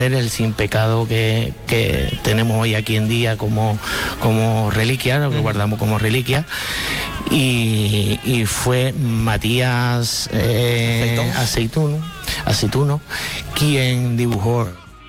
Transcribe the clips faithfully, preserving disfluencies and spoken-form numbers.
el sin pecado que, que tenemos hoy aquí en día como, como reliquia, lo que guardamos como reliquia. Y, y fue Matías eh, Aceituno, Aceituno quien dibujó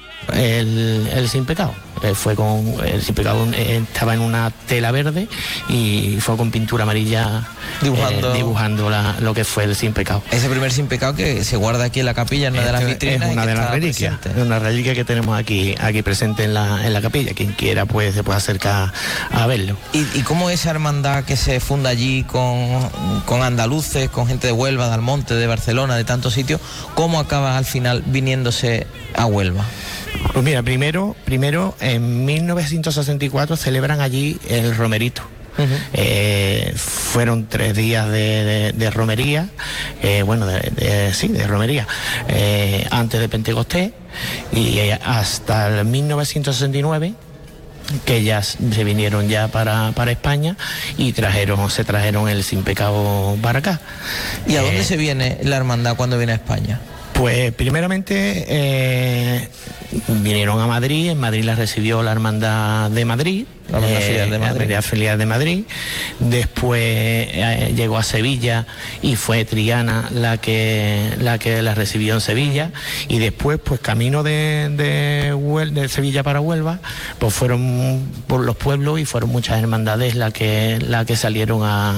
el, el sin pecado. Eh, fue con el sin pecado, eh, estaba en una tela verde y fue con pintura amarilla dibujando, eh, dibujando la, lo que fue el sin pecado. Ese primer sin pecado que se guarda aquí en la capilla, en una este de las vitrinas. Es una de las reliquias, es una reliquia que tenemos aquí, aquí presente en la, en la capilla. Quien quiera pues se puede acercar a verlo. ¿Y, y cómo esa hermandad que se funda allí con, con andaluces, con gente de Huelva, de Almonte, de Barcelona, de tantos sitios, cómo acaba al final viniéndose a Huelva? Pues mira, primero, primero en mil novecientos sesenta y cuatro celebran allí el romerito. Uh-huh. Eh, fueron tres días de, de, de romería, eh, bueno, de, de, sí, de romería, eh, antes de Pentecostés, y hasta el mil novecientos sesenta y nueve, que ya se vinieron ya para, para España y trajeron, se trajeron el sin pecado para acá. ¿Y a eh, dónde se viene la hermandad cuando viene a España? Pues primeramente eh, vinieron a Madrid, en Madrid la recibió la Hermandad de Madrid, la Hermandad eh, Filial de Madrid. La Filial de Madrid. Después eh, llegó a Sevilla y fue Triana la que la que la recibió en Sevilla, y después pues camino de, de, Huel, de Sevilla para Huelva, pues fueron por los pueblos y fueron muchas hermandades las que, la que salieron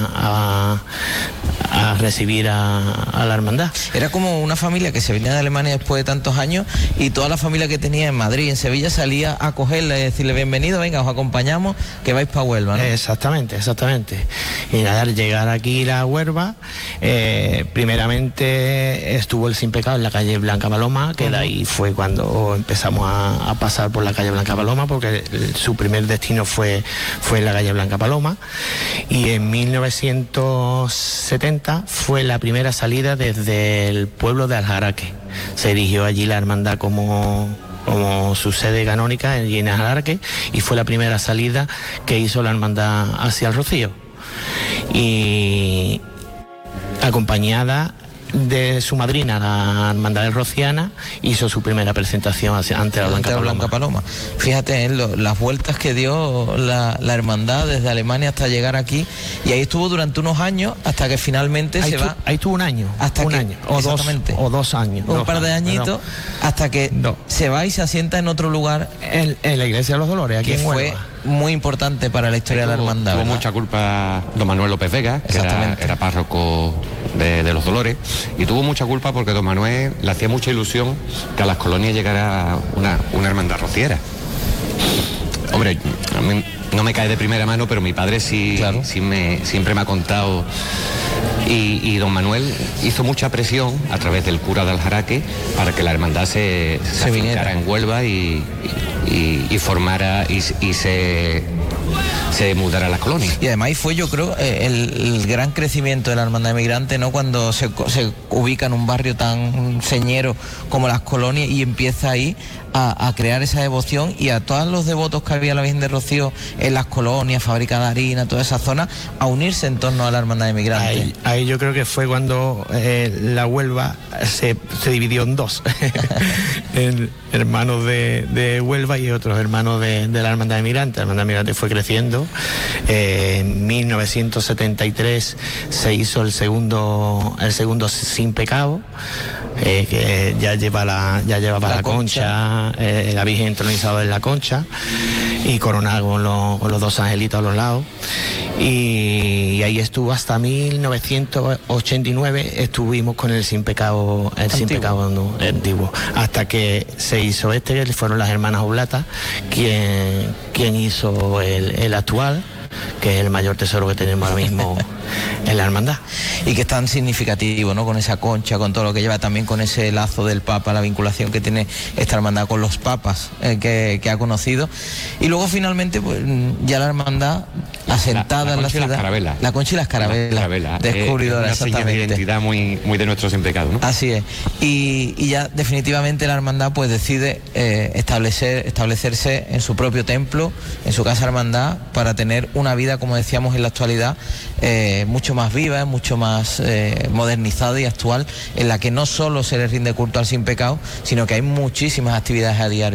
a, a, a recibir a, a la hermandad. Era como una familia que se venía de Alemania después de tantos años y toda la familia que tenía en Madrid, en Sevilla, salía a cogerla y decirle bienvenido, venga, os acompañamos, que vais para Huelva, ¿no? Exactamente, exactamente. Y nada, llegar aquí a la Huelva, eh, primeramente estuvo el sin pecado en la calle Blanca Paloma, que de ahí fue cuando empezamos a, a pasar por la calle Blanca Paloma, porque el, su primer destino fue, fue en la calle Blanca Paloma, y en mil novecientos setenta fue la primera salida desde el pueblo de Aljaraque. Se erigió allí la hermandad como, como su sede canónica en Aljaraque, y fue la primera salida que hizo la hermandad hacia el Rocío, y acompañada de su madrina, la hermandad del Rociana, hizo su primera presentación hacia, ante la Blanca, ante la Paloma. Blanca Paloma. Fíjate en lo, las vueltas que dio la, la hermandad desde Alemania hasta llegar aquí, y ahí estuvo durante unos años hasta que finalmente ahí se tu, va. Ahí estuvo un año, hasta un que, año o dos, o dos años, un dos par de años, añitos, no. hasta que no. se va y se asienta en otro lugar, en, en la iglesia de los Dolores, aquí que en fue Huelva. Muy importante para la historia tuvo, de la hermandad. Tuvo ¿verdad? mucha culpa don Manuel López Vega, que era, era párroco de, de los Dolores, y tuvo mucha culpa porque don Manuel le hacía mucha ilusión que a las colonias llegara una, una hermandad rociera. Hombre, a mí no me cae de primera mano, pero mi padre sí, claro. sí me, siempre me ha contado. Y, y don Manuel hizo mucha presión a través del cura de Aljaraque para que la hermandad se, se, se afincara en Huelva y, y, y formara y, y se, se mudara a las colonias. Y además ahí fue, yo creo, el, el gran crecimiento de la hermandad emigrante, ¿no? Cuando se, se ubica en un barrio tan señero como las colonias y empieza ahí a, a crear esa devoción, y a todos los devotos que había la Virgen de Rocío en las colonias, fábrica de harina, toda esa zona, a unirse en torno a la hermandad emigrante. Ahí, ahí yo creo que fue cuando eh, la Huelva se, se dividió en dos, en hermanos de, de Huelva y otros hermanos de, de la hermandad emigrante. La hermandad emigrante fue creciendo. Eh, en mil novecientos setenta y tres se hizo el segundo, el segundo sin pecado. Eh, que ya lleva la ya llevaba la, la concha, concha eh, la Virgen entronizada en la concha y coronada con, lo, con los dos angelitos a los lados, y, y ahí estuvo hasta mil novecientos ochenta y nueve, estuvimos con el sin pecado el antiguo. sin pecado no, antiguo, hasta que se hizo este, que fueron las hermanas Oblatas quien, quien hizo el, el actual, que es el mayor tesoro que tenemos ahora mismo en la hermandad. Y que es tan significativo, ¿no? Con esa concha, con todo lo que lleva, también con ese lazo del Papa, la vinculación que tiene esta hermandad con los papas eh, que, que ha conocido. Y luego finalmente, pues ya la hermandad asentada la, la en la ciudad. Y las carabelas. La concha y las carabelas. Carabela. Descubridora, eh, una señal de identidad muy, muy de nuestro sin pecado, ¿no? Así es. Y, y ya definitivamente la hermandad pues decide eh, establecer, establecerse en su propio templo, en su casa hermandad, para tener una vida, como decíamos en la actualidad, eh, eh, mucho más viva, mucho más eh, modernizada y actual, en la que no solo se le rinde culto al sin pecado, sino que hay muchísimas actividades a diario.